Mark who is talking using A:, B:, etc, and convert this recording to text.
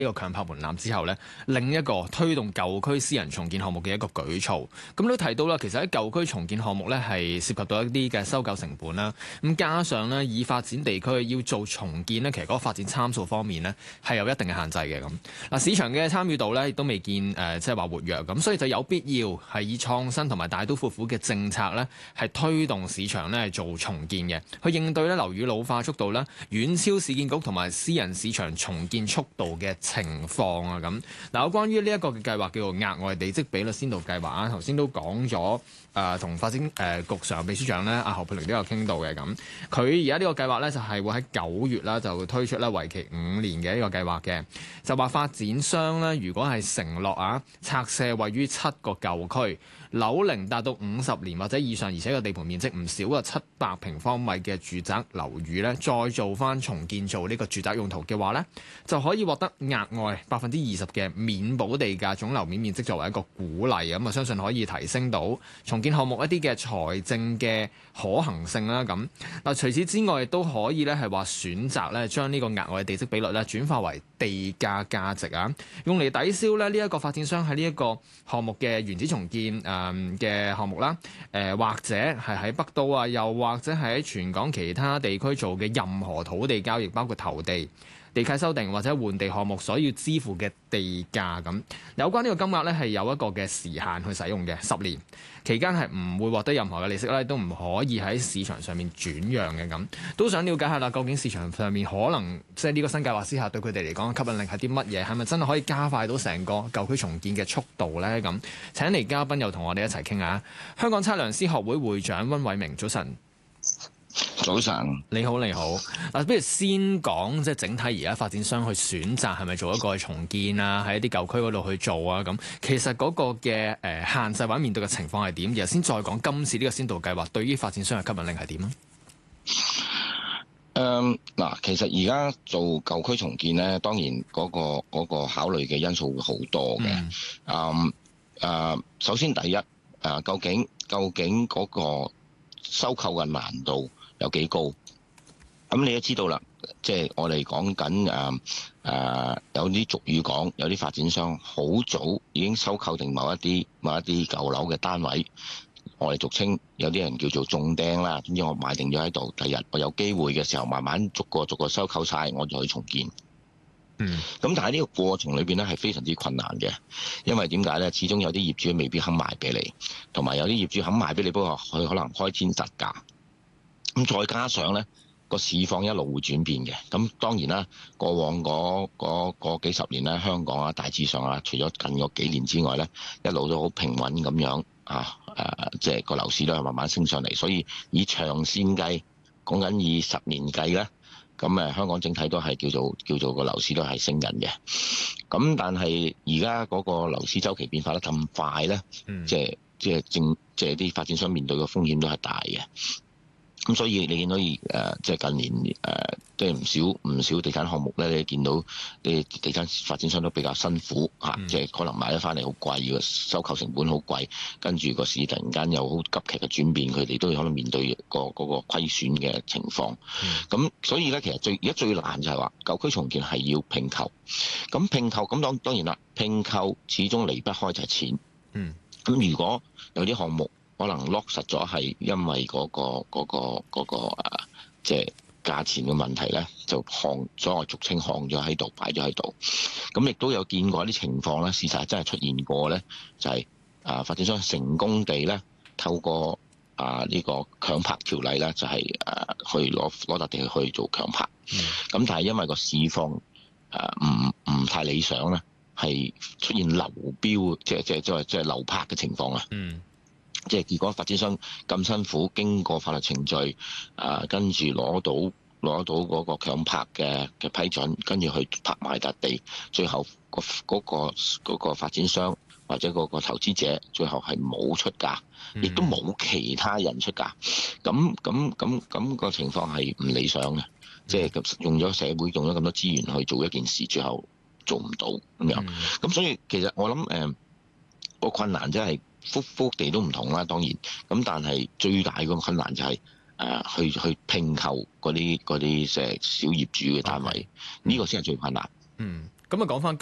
A: 呢個強拍門檻之後呢，另一個推動舊區私人重建項目嘅一個舉措，咁都提到啦，其實喺舊區重建項目呢，係涉及到一啲嘅收購成本啦，咁加上呢，已發展地區要做重建呢，其實嗰個發展參數方面呢，係有一定嘅限制嘅咁。嗱，市場嘅參與度呢，亦都未見即係話活躍咁，所以就有必要係以創新同埋大刀闊斧嘅政策呢，係推動市場呢做重建嘅，去應對呢樓宇老化速度呢，遠超市建局同埋私人市場重建速度嘅情況啊。咁嗱，有關於呢一個嘅計劃叫做額外地積比率先導計劃啊，頭先都講咗同發展局常任秘書長咧阿何沛玲都有傾到嘅咁。佢而家呢個計劃咧就係會喺9月啦就會推出咧為期5年嘅呢個計劃嘅，就話發展商咧如果係承諾拆卸位於7個舊區，樓齡達到50年或者以上，而且個地盤面積唔少過700平方米嘅住宅樓宇咧，再做翻重建做呢個住宅用途嘅話咧，就可以獲得額外20%嘅免補地價總樓面面積作為一個鼓勵，咁啊相信可以提升到重建項目一啲嘅財政嘅可行性啦。咁嗱，除此之外亦都可以咧係話選擇咧將呢個額外地積比率咧轉化為地價價值啊，用嚟抵消咧呢一個發展商喺呢一個項目嘅原址重建嘅項目啦，或者係喺北都啊，又或者係喺全港其他地區做嘅任何土地交易，包括投地、地契修訂或者換地項目所要支付嘅地價咁。有關呢個金額咧係有一個嘅時限去使用嘅，10年期間係唔會獲得任何嘅利息咧，都唔可以喺市場上面轉讓嘅咁。都想了解下啦，究竟市場上面可能即係呢個新計劃之下對佢哋嚟講吸引力係啲乜嘢？係咪真係可以加快到成個舊區重建嘅速度咧？咁請嚟嘉賓又同我哋一齊傾下。香港測量師學會會長溫偉明，早晨。
B: 早晨，
A: 你好，你好。嗱，不如先講即係整體而家發展商去選擇係咪做一個重建啊，喺一啲舊區嗰度去做啊咁。其實嗰個嘅限制或者面對嘅情況係點？然後先再講今次呢個先導計劃對於發展商嘅吸引力係點啊？
B: 嗱，其實而家做舊區重建咧，當然嗰個考慮嘅因素會好多嘅。首先第一，究竟嗰個收購嘅難度有幾高？咁你都知道啦，即係我哋講緊有啲俗語講，有啲發展商好早已經收購定某一啲舊樓嘅單位，我哋俗稱有啲人叫做中釘啦。總之我買定咗喺度，第日我有機會嘅時候，慢慢逐個收購晒，我就去重建。咁但係呢個過程裏邊咧係非常之困難嘅，因為點解咧？始終有啲業主未必肯賣俾你，同埋有啲業主肯賣俾你，不過佢可能開天殺價。咁再加上咧個市況一路會轉變嘅。咁當然啦，過往嗰幾十年咧，香港啊大致上啊，除咗近嗰幾年之外咧，一路都好平穩咁樣即係個樓市都係慢慢升上嚟。所以以長線計，講緊以10年計咧。咁香港整體都係叫做個樓市都係升緊嘅。咁但係而家嗰個樓市週期變化得咁快咧，即係啲發展商面對嘅風險都係大嘅。咁所以你見到即係近年即係唔少地產項目咧，你見到啲地產發展商都比較辛苦即係可能買咗翻嚟好貴嘅，收購成本好貴，跟住個市突然間有好急劇嘅轉變，佢哋都可能面對嗰個虧損嘅情況。咁所以咧，其實而家最難就係話舊區重建係要併購。咁併購咁當然啦，併購始終離不開就係錢。咁如果有啲項目可能落實咗係因為嗰個即係價錢嘅問題咧，就所謂俗稱項咗喺度，擺咗喺度。咁亦都有見過一啲情況咧，事實係真係出現過咧，就係發展商成功地咧透過呢個強拍條例咧，就係去攞笪地去做強拍。咁但係因為個市況唔太理想咧，係出現流標，即係流拍嘅情況啊。即係結果發展商咁辛苦經過法律程序，跟住攞到嗰個強拍嘅批准，跟住去拍賣笪地，最後嗰個發展商或者嗰個投資者最後係冇出價，亦都冇其他人出價。咁個情況係唔理想嘅，即係用咗社會用咗咁多資源去做一件事，最後做唔到咁樣。咁所以其實我諗個困難真係幅地都唔同啦，當然。咁但係最大個困難就係去併購嗰啲小業主嘅單位，呢個先係最困難。
A: 咁啊講翻